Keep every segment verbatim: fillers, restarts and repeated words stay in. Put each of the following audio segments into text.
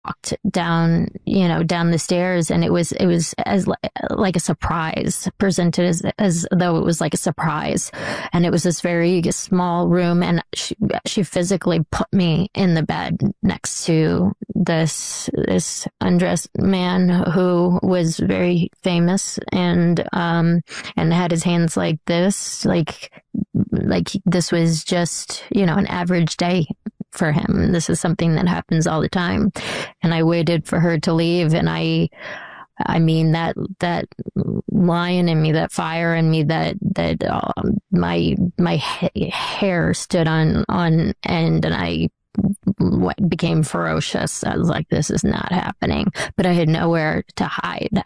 walked down, you know, down the stairs, and it was, it was as like a surprise, presented as, as though it was like a surprise. And it was this very small room, and she, she physically put me in the bed next to this, this undressed man who was very famous, and, um, and had his hands like this, like, like this was just, you know, an average day for him. This is something that happens all the time. And I waited for her to leave. And I, I mean, that, that lion in me, that fire in me, that, that, um, my, my ha- hair stood on, on end, and I became ferocious. I was like, this is not happening, but I had nowhere to hide.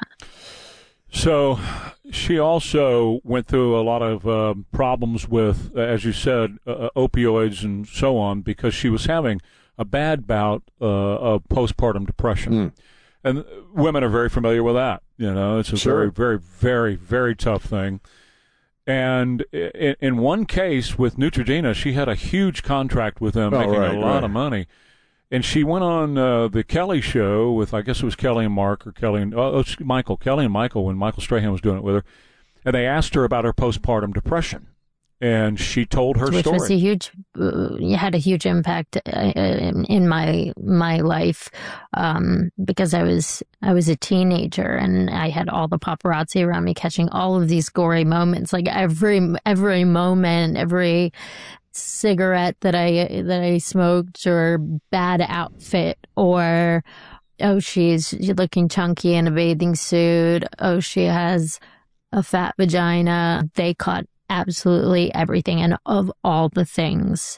So she also went through a lot of uh, problems with, uh, as you said, uh, opioids and so on, because she was having a bad bout uh, of postpartum depression. Mm. And women are very familiar with that. You know, it's a sure. very, very, very, very tough thing. And in, in one case with Neutrogena, she had a huge contract with them, oh, making right, a lot right. of money. And she went on uh, the Kelly show with, I guess it was Kelly and Mark, or Kelly and oh, it's Michael, Kelly and Michael, when Michael Strahan was doing it with her. And they asked her about her postpartum depression. And she told her Which story. Which was a huge, uh, had a huge impact uh, in, in my my life, um, because I was I was a teenager, and I had all the paparazzi around me catching all of these gory moments, like every every moment, every cigarette that I that I smoked, or bad outfit, or oh, she's looking chunky in a bathing suit, oh, she has a fat vagina. They caught absolutely everything, and of all the things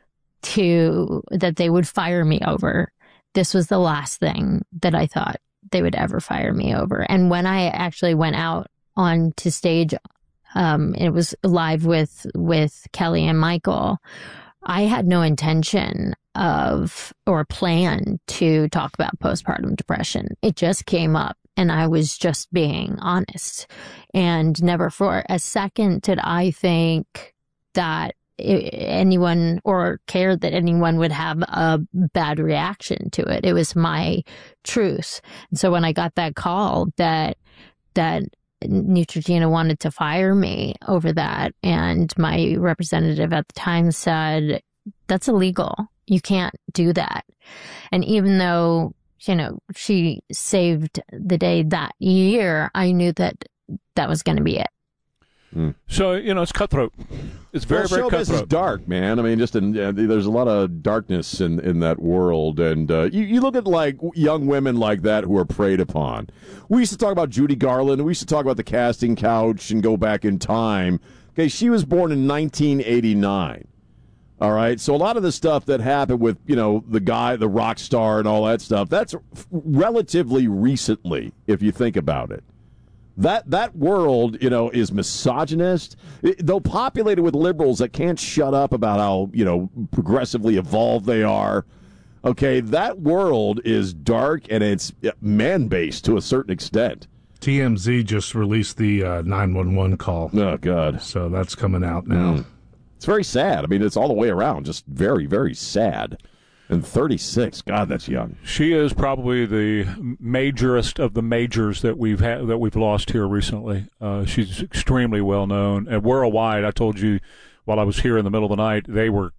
to that they would fire me over, this was the last thing that I thought they would ever fire me over. And when I actually went out on to stage, um, it was live with with Kelly and Michael, I had no intention of or plan to talk about postpartum depression. It just came up, and I was just being honest. And never for a second did I think that anyone or care that anyone would have a bad reaction to it. It was my truth. And so when I got that call that that Neutrogena wanted to fire me over that, and my representative at the time said, that's illegal. You can't do that. And even though, you know, she saved the day that year, I knew that that was going to be it. Mm. So, you know, it's cutthroat. It's very, well, very showbiz cutthroat. is dark, man. I mean, just in, uh, there's a lot of darkness in, in that world. And uh, you, you look at, like, young women like that who are preyed upon. We used to talk about Judy Garland. We used to talk about the casting couch and go back in time. Okay, she was born in nineteen eighty-nine. All right, so a lot of the stuff that happened with, you know, the guy, the rock star and all that stuff, that's relatively recently, if you think about it. That that world, you know, is misogynist, it, though populated with liberals that can't shut up about how, you know, progressively evolved they are. Okay, that world is dark, and it's man-based to a certain extent. T M Z just released the uh, nine one one call. Oh, God. So that's coming out now. Mm. It's very sad. I mean, it's all the way around, just very, very sad. And thirty-six, God, that's young. She is probably the majorest of the majors that we've had that we've lost here recently. Uh, she's extremely well known, and worldwide. I told you while I was here in the middle of the night, they were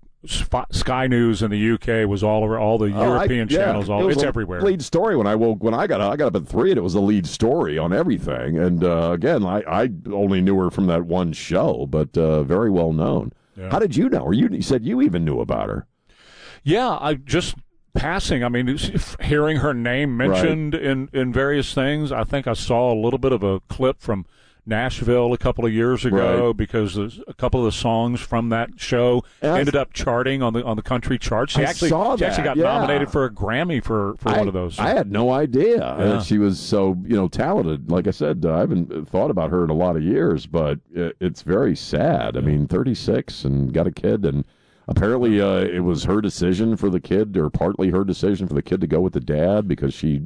Sky News in the U K was all over all the oh, European I, yeah, channels. All it was it's a everywhere. Lead story when I woke when I got I got up at three, and it was the lead story on everything. And uh, again, I, I only knew her from that one show, but uh, very well known. Yeah. How did you know her? You, you said you even knew about her. Yeah, I just passing. I mean, hearing her name mentioned right. in, in various things. I think I saw a little bit of a clip from Nashville a couple of years ago right. because a couple of the songs from that show and ended up charting on the on the country charts. She I actually, saw that. She actually got yeah. nominated for a Grammy for, for I, one of those. I had no idea yeah. that she was so you know talented. Like I said, uh, I haven't thought about her in a lot of years, but it, it's very sad. I mean, thirty-six and got a kid, and apparently uh, it was her decision for the kid, or partly her decision for the kid to go with the dad because she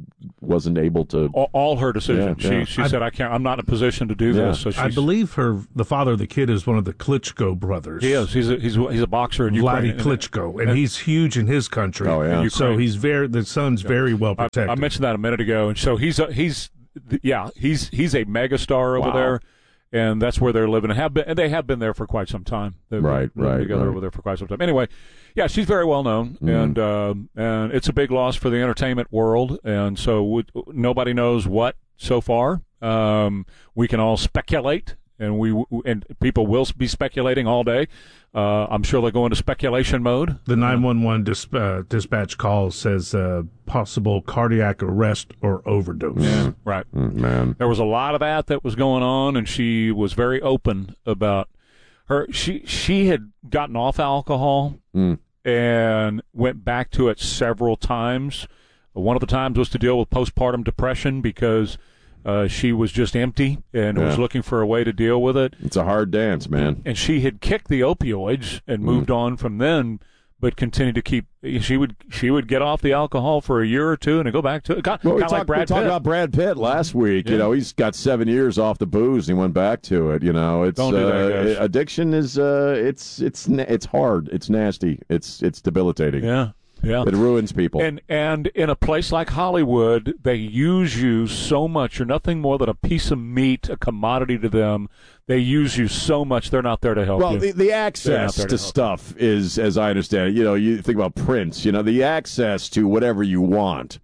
wasn't able to. All, all her decisions. Yeah, yeah. She she I, said, "I can't. I'm not in a position to do Yeah. this." So she's, I believe her, the father of the kid, is one of the Klitschko brothers. he is. He's a, he's a, he's a boxer in Ukraine. Vladdy Klitschko, and, and he's huge in his country. Oh yeah. So he's very the son's yeah. very well protected. I, I mentioned that a minute ago, and so he's a, he's yeah he's he's a megastar over wow. there. And that's where they're living, and have been, and they have been there for quite some time. They've right, been living right, together right. over there for quite some time. Anyway, yeah, she's very well known, Mm. and uh, and it's a big loss for the entertainment world. And so we, nobody knows what so far. Um, we can all speculate, and we and people will be speculating all day. Uh, I'm sure they'll go into speculation mode. The nine one one dis- uh, dispatch call says uh, possible cardiac arrest or overdose. Yeah, right. Mm, man, there was a lot of that that was going on, and she was very open about her. She she had gotten off alcohol mm. and went back to it several times. One of the times was to deal with postpartum depression because Uh, she was just empty and yeah. was looking for a way to deal with it. It's a hard dance, man. And she had kicked the opioids and moved mm. on from then, but continued to keep. She would she would get off the alcohol for a year or two and then go back to it. Kind, well, we kind talk, like Brad we talked Pitt. about Brad Pitt last week. Yeah. You know, he's got seven years off the booze and he went back to it. You know, it's Don't do that, uh, guys. addiction is uh, it's it's it's hard. It's nasty. It's it's debilitating. Yeah. Yeah. It ruins people. And and in a place like Hollywood, they use you so much. You're nothing more than a piece of meat, a commodity to them. They use you so much, they're not there to help well, you. the, the access to, to stuff is, as I understand it, you know, you think about Prince, you know, the access to whatever you want.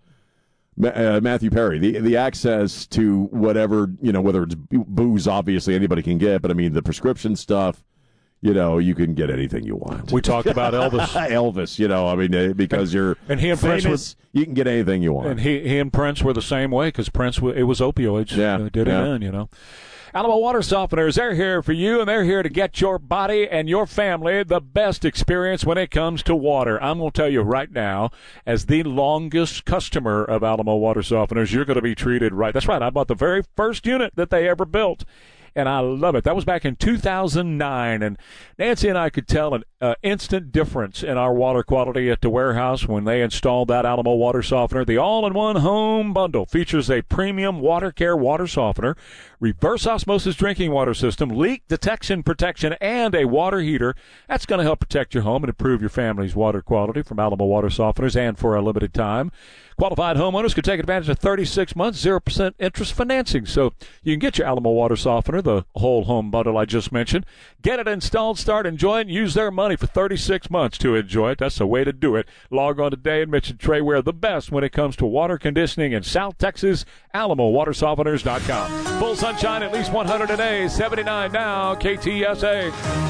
Uh, Matthew Perry, the the access to whatever, you know, whether it's booze, obviously anybody can get, but I mean, the prescription stuff. You know, you can get anything you want. We talked about Elvis. Elvis, you know, I mean, because you're and he and famous, Prince were, you can get anything you want. And he he and Prince were the same way because Prince, it was opioids. Yeah, They did yeah. him in, you know. Alamo Water Softeners, they're here for you, and they're here to get your body and your family the best experience when it comes to water. I'm going to tell you right now, as the longest customer of Alamo Water Softeners, you're going to be treated right. That's right. I bought the very first unit that they ever built. And I love it. That was back in two thousand nine, and Nancy and I could tell an uh, instant difference in our water quality at the warehouse when they installed that Alamo water softener. The all-in-one home bundle features a premium water care water softener, reverse osmosis drinking water system, leak detection protection, and a water heater. That's going to help protect your home and improve your family's water quality from Alamo water softeners, and for a limited time. Qualified homeowners can take advantage of thirty-six months, zero percent interest financing. So you can get your Alamo water softener, the whole home bundle I just mentioned. Get it installed, start enjoying it, and use their money for thirty-six months to enjoy it. That's the way to do it. Log on today and mention Trey Ware, the best when it comes to water conditioning in South Texas, alamo water softeners dot com. Full sunshine, at least one hundred a day, seventy-nine now, K T S A.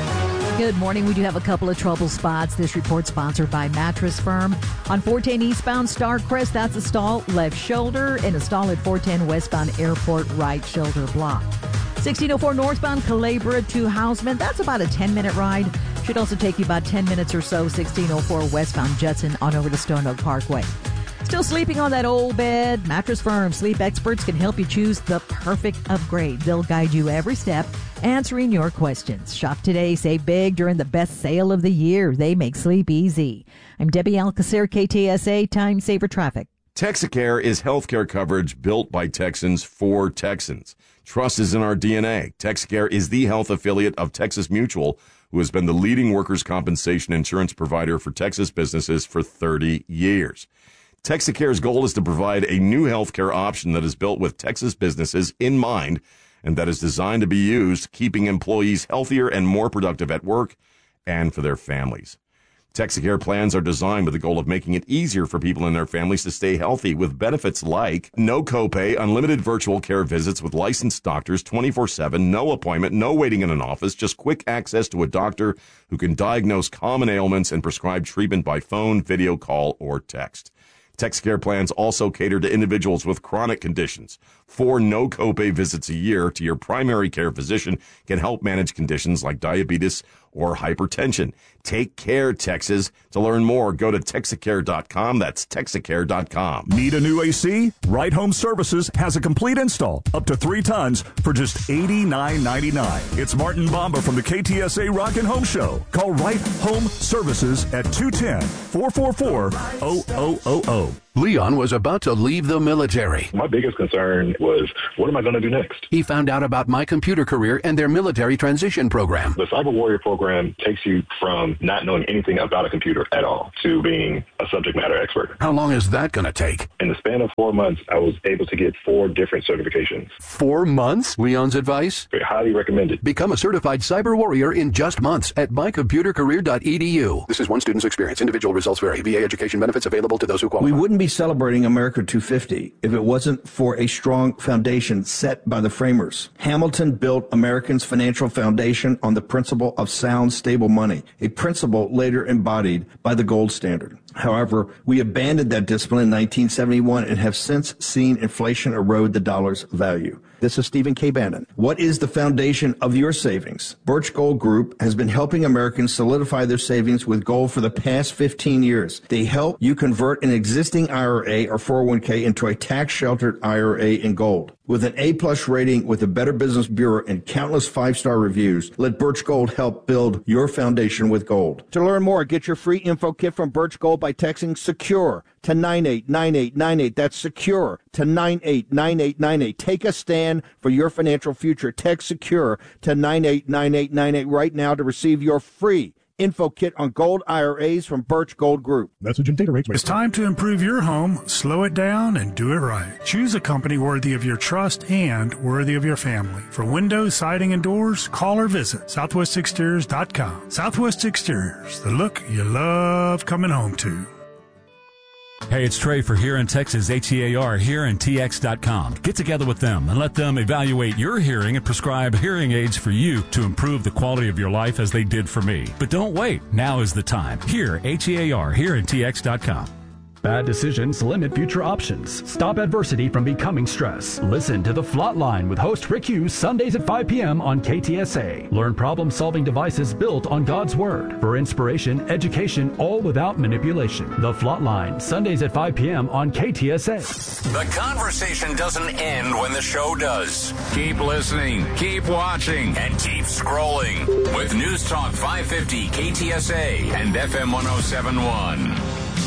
Good morning. We do have a couple of trouble spots. This report sponsored by Mattress Firm. On four ten eastbound Starcrest, that's a stall left shoulder, and a stall at four ten westbound Airport right shoulder block. sixteen oh four northbound Calabria to Houseman, that's about a ten-minute ride. Should also take you about ten minutes or so. sixteen oh four westbound Judson on over to Stone Oak Parkway. Still sleeping on that old bed? Mattress Firm sleep experts can help you choose the perfect upgrade. They'll guide you every step, answering your questions. Shop today, save big during the best sale of the year. They make sleep easy. I'm Debbie Alcacer, K T S A, Time Saver Traffic. Texacare is healthcare coverage built by Texans for Texans. Trust is in our D N A. Texacare is the health affiliate of Texas Mutual, who has been the leading workers' compensation insurance provider for Texas businesses for thirty years. Texacare's goal is to provide a new healthcare option that is built with Texas businesses in mind and that is designed to be used keeping employees healthier and more productive at work and for their families. Texacare plans are designed with the goal of making it easier for people and their families to stay healthy with benefits like no copay, unlimited virtual care visits with licensed doctors twenty-four seven, no appointment, no waiting in an office, just quick access to a doctor who can diagnose common ailments and prescribe treatment by phone, video call, or text. Texacare plans also cater to individuals with chronic conditions. Four no copay visits a year to your primary care physician can help manage conditions like diabetes or hypertension. Take care, Texas. To learn more, go to Texacare dot com. That's Texacare dot com. Need a new A C? Right Home Services has a complete install, up to three tons, for just eighty-nine ninety-nine. It's Martin Bomba from the K T S A Rockin' Home Show. Call Right Home Services at two one zero, four four four, zero zero zero zero. Leon was about to leave the military. My biggest concern was, what am I going to do next? He found out about My Computer Career and their military transition program. The Cyber Warrior program takes you from not knowing anything about a computer at all to being a subject matter expert. How long is that going to take? In the span of four months, I was able to get four different certifications. Four months? Leon's advice? Very highly recommended. Become a certified cyber warrior in just months at my computer career dot e d u. This is one student's experience. Individual results vary. V A education benefits available to those who qualify. We wouldn't be celebrating America two fifty if it wasn't for a strong foundation set by the framers. Hamilton built Americans' financial foundation on the principle of sound, stable money, a principle later embodied by the gold standard. However, we abandoned that discipline in nineteen seventy-one and have since seen inflation erode the dollar's value. This is Stephen K. Bannon. What is the foundation of your savings? Birch Gold Group has been helping Americans solidify their savings with gold for the past fifteen years. They help you convert an existing I R A or four oh one k into a tax-sheltered I R A in gold. With an A-plus rating with the Better Business Bureau and countless five-star reviews, let Birch Gold help build your foundation with gold. To learn more, get your free info kit from Birch Gold by texting SECURE to nine eight nine eight nine eight. That's SECURE to nine eight nine eight nine eight. Take a stand for your financial future. Text SECURE to nine eight nine eight nine eight right now to receive your free info kit on gold I R As from Birch Gold Group. Message and data rates. It's time to improve your home, slow it down, and do it right. Choose a company worthy of your trust and worthy of your family. For windows, siding, and doors, call or visit southwest exteriors dot com. Southwest Exteriors, the look you love coming home to. Hey, it's Trey for Here in Texas, H E A R, here in T X dot com. Get together with them and let them evaluate your hearing and prescribe hearing aids for you to improve the quality of your life as they did for me. But don't wait. Now is the time. Here, H E A R, here in T X dot com. Bad decisions limit future options. Stop adversity from becoming stress. Listen to The Flot Line with host Rick Hughes Sundays at five p.m. on K T S A. Learn problem-solving devices built on God's Word. For inspiration, education, all without manipulation. The Flot Line, Sundays at five p.m. on K T S A. The conversation doesn't end when the show does. Keep listening, keep watching, and keep scrolling with News Talk five fifty K T S A and F M one oh seven point one.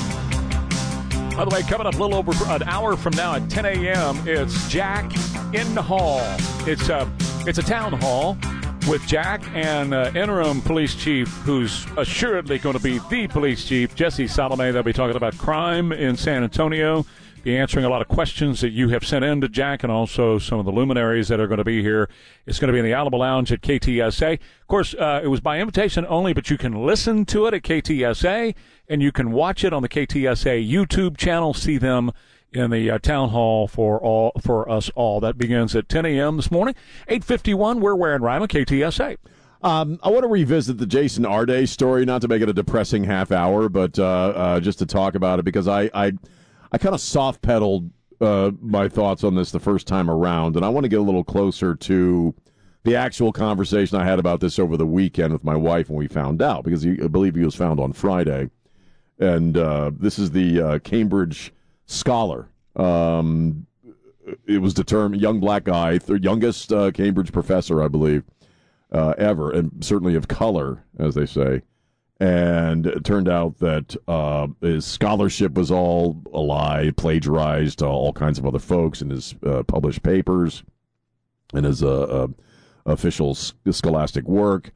By the way, coming up a little over an hour from now at ten a.m., it's Jack in the Hall. It's a, it's a town hall with Jack and uh, interim police chief, who's assuredly going to be the police chief, Jesse Salome. They'll be talking about crime in San Antonio, be answering a lot of questions that you have sent in to Jack, and also some of the luminaries that are going to be here. It's going to be in the Alamo Lounge at K T S A. Of course, uh, it was by invitation only, but you can listen to it at K T S A, and you can watch it on the K T S A YouTube channel, see them in the uh, town hall for all for us all. That begins at ten a.m. this morning. eight fifty-one, we're wearing Rima, K T S A. Um, I want to revisit the Jason Arde story, not to make it a depressing half hour, but uh, uh, just to talk about it, because I I, I kind of soft-pedaled uh, my thoughts on this the first time around, and I want to get a little closer to the actual conversation I had about this over the weekend with my wife when we found out, because he, I believe he was found on Friday. And uh, this is the uh, Cambridge scholar. Um, it was determined, young black guy, the youngest uh, Cambridge professor, I believe, uh, ever, and certainly of color, as they say. And it turned out that uh, his scholarship was all a lie, plagiarized uh, all kinds of other folks in his uh, published papers and his uh, uh, official scholastic work.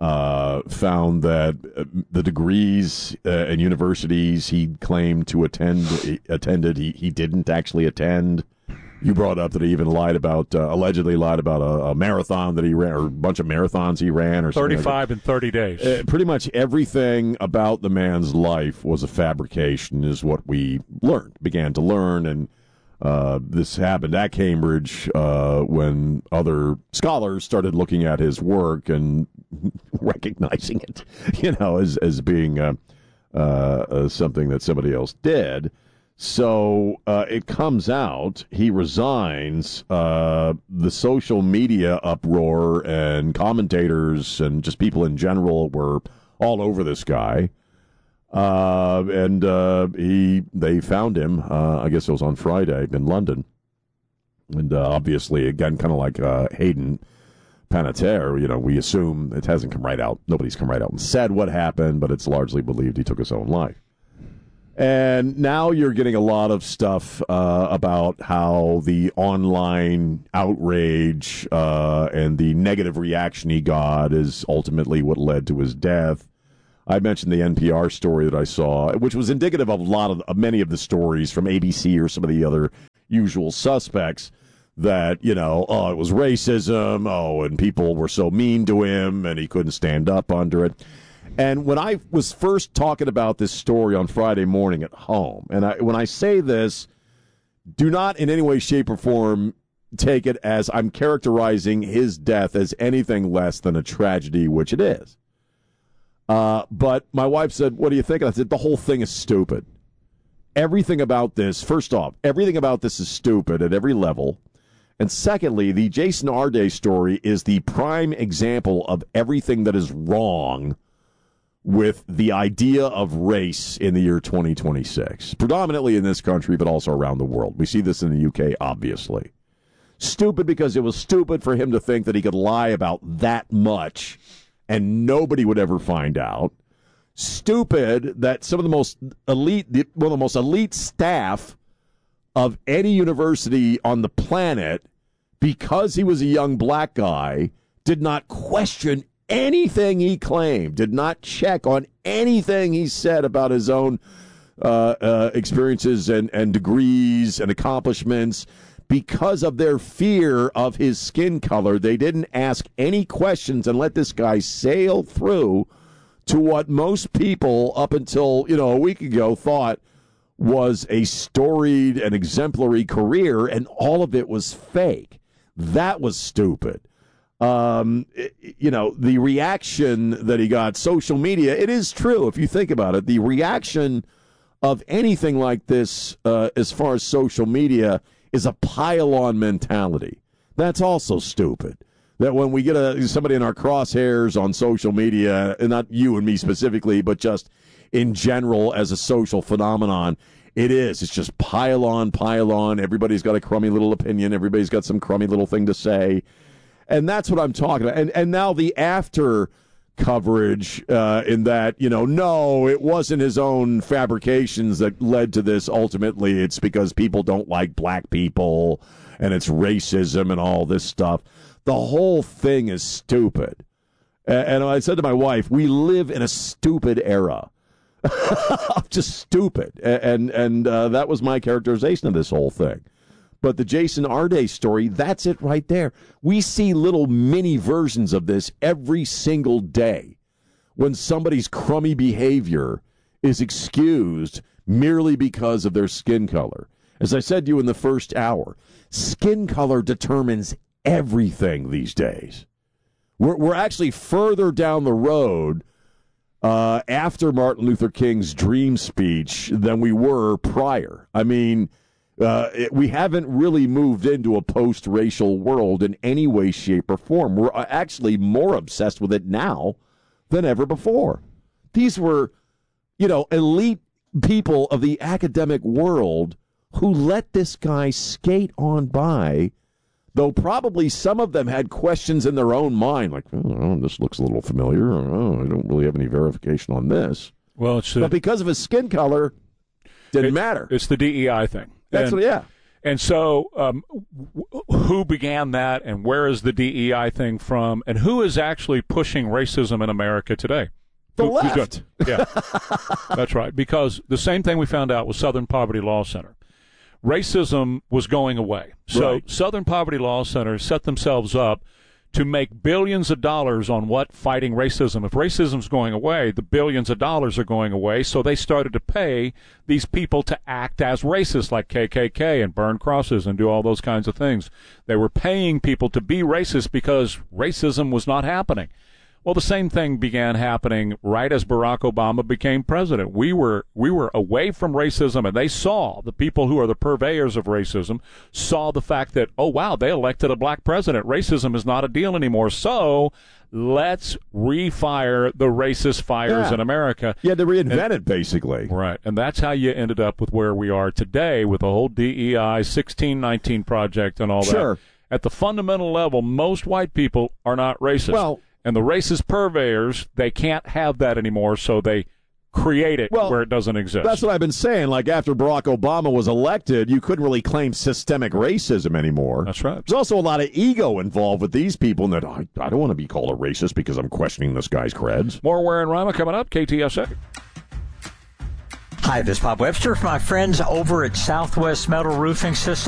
Uh, found that uh, the degrees uh, and universities he claimed to attend he attended he, he didn't actually attend. You brought up that he even lied about uh, allegedly lied about a, a marathon that he ran, or a bunch of marathons he ran, or something thirty-five like in thirty days. Uh, pretty much everything about the man's life was a fabrication, is what we learned, began to learn, and Uh, this happened at Cambridge uh, when other scholars started looking at his work and recognizing it, you know, as as being uh, uh, uh, something that somebody else did. So uh, it comes out, he resigns. Uh, the social media uproar and commentators and just people in general were all over this guy. Uh, and uh, he they found him, uh, I guess it was on Friday in London. And uh, obviously, again, kind of like uh, Hayden Panettiere, you know, we assume it hasn't come right out. Nobody's come right out and said what happened, but it's largely believed he took his own life. And now you're getting a lot of stuff uh, about how the online outrage uh, and the negative reaction he got is ultimately what led to his death. I mentioned the N P R story that I saw, which was indicative of a lot of, of many of the stories from A B C or some of the other usual suspects that, you know, oh, it was racism, oh, and people were so mean to him and he couldn't stand up under it. And when I was first talking about this story on Friday morning at home, and I, when I say this, do not in any way, shape, or form take it as I'm characterizing his death as anything less than a tragedy, which it is. Uh, but my wife said, what do you think? And I said, the whole thing is stupid. Everything about this, first off, everything about this is stupid at every level. And secondly, the Jason Arde story is the prime example of everything that is wrong with the idea of race in the year twenty twenty-six, predominantly in this country, but also around the world. We see this in the U K, obviously. Stupid because it was stupid for him to think that he could lie about that much and nobody would ever find out. Stupid that some of the most elite, one of the most elite staff of any university on the planet, because he was a young black guy, did not question anything he claimed, did not check on anything he said about his own uh, uh, experiences and, and degrees and accomplishments. Because of their fear of his skin color, they didn't ask any questions and let this guy sail through to what most people up until, you know, a week ago thought was a storied and exemplary career, and all of it was fake. That was stupid. Um, it, you know, the reaction that he got, social media, it is true if you think about it. The reaction of anything like this uh, as far as social media is a pile-on mentality. That's also stupid. That when we get a, somebody in our crosshairs on social media, and not you and me specifically, but just in general as a social phenomenon, it is. It's just pile on, pile on. Everybody's got a crummy little opinion. Everybody's got some crummy little thing to say. And that's what I'm talking about. And and now the after coverage uh, in that, you know, no, it wasn't his own fabrications that led to this. Ultimately, it's because people don't like black people and it's racism and all this stuff. The whole thing is stupid. And I said to my wife, we live in a stupid era. Just stupid. And and uh, that was my characterization of this whole thing. But the Jason Arde story, that's it right there. We see little mini versions of this every single day when somebody's crummy behavior is excused merely because of their skin color. As I said to you in the first hour, skin color determines everything these days. We're, we're actually further down the road uh, after Martin Luther King's dream speech than we were prior. I mean, uh, it, we haven't really moved into a post-racial world in any way, shape, or form. We're actually more obsessed with it now than ever before. These were, you know, elite people of the academic world who let this guy skate on by, though probably some of them had questions in their own mind, like, oh, this looks a little familiar. Oh, I don't really have any verification on this. Well, it's uh, but because of his skin color, didn't it, matter. It's the D E I thing. That's and, what, yeah. And so, um, who began that, and where is the D E I thing from, and who is actually pushing racism in America today? The who, left. Yeah, that's right. Because the same thing we found out with Southern Poverty Law Center. Racism was going away. So right. Southern Poverty Law Center set themselves up to make billions of dollars on what? Fighting racism. If racism's going away, the billions of dollars are going away. So they started to pay these people to act as racists, like K K K and burn crosses and do all those kinds of things. They were paying people to be racist because racism was not happening. Well, the same thing began happening right as Barack Obama became president. We were we were away from racism, and they saw, the people who are the purveyors of racism, saw the fact that, oh, wow, they elected a black president. Racism is not a deal anymore. So let's refire the racist fires yeah. in America. You had to reinvent and, it, basically. Right, and that's how you ended up with where we are today with the whole D E I sixteen nineteen project and all sure. that. At the fundamental level, most white people are not racist. Well, and the racist purveyors, they can't have that anymore, so they create it well, where it doesn't exist. That's what I've been saying. Like, after Barack Obama was elected, you couldn't really claim systemic racism anymore. That's right. There's also a lot of ego involved with these people, and that I, I don't want to be called a racist because I'm questioning this guy's creds. More Ware and Rima coming up. K T S A. Hi, this is Bob Webster from my friends over at Southwest Metal Roofing Systems.